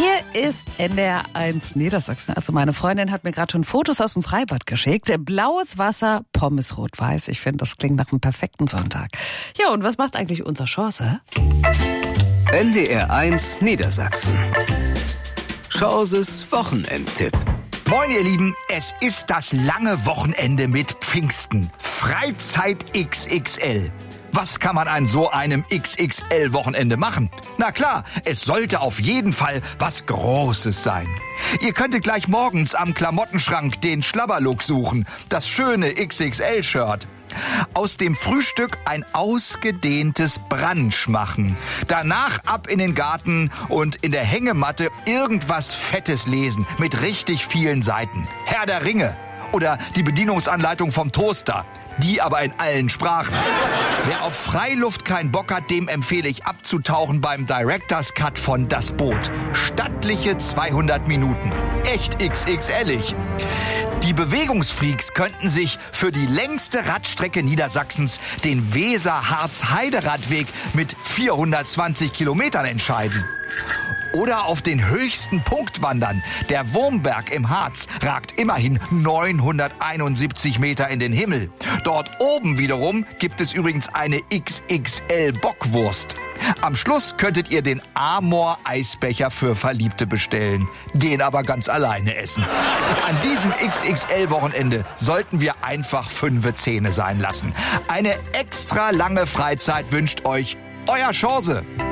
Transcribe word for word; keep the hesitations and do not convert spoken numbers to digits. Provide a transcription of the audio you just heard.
Hier ist N D R eins Niedersachsen. Also meine Freundin hat mir gerade schon Fotos aus dem Freibad geschickt. Blaues Wasser, Pommes rot-weiß. Ich finde, das klingt nach einem perfekten Sonntag. Ja, und was macht eigentlich unser Chance? N D R eins Niedersachsen. Chances Wochenendtipp. Moin ihr Lieben, es ist das lange Wochenende mit Pfingsten. Freizeit X X L. Was kann man an so einem X X L-Wochenende machen? Na klar, es sollte auf jeden Fall was Großes sein. Ihr könntet gleich morgens am Klamottenschrank den Schlabberlook suchen, das schöne X X L-Shirt. Aus dem Frühstück ein ausgedehntes Brunch machen. Danach ab in den Garten und in der Hängematte irgendwas Fettes lesen mit richtig vielen Seiten. Herr der Ringe oder die Bedienungsanleitung vom Toaster. Die aber in allen Sprachen. Wer auf Freiluft keinen Bock hat, dem empfehle ich abzutauchen beim Director's Cut von Das Boot. Stattliche zweihundert Minuten. Echt X X L-ig. Die Bewegungsfreaks könnten sich für die längste Radstrecke Niedersachsens, den Weser-Harz-Heide-Radweg mit vierhundertzwanzig Kilometern entscheiden. Oder auf den höchsten Punkt wandern. Der Wurmberg im Harz ragt immerhin neunhunderteinundsiebzig Meter in den Himmel. Dort oben wiederum gibt es übrigens eine X X L-Bockwurst. Am Schluss könntet ihr den Amor-Eisbecher für Verliebte bestellen. Den aber ganz alleine essen. An diesem X X L-Wochenende sollten wir einfach fünfe Zähne sein lassen. Eine extra lange Freizeit wünscht euch euer Chance.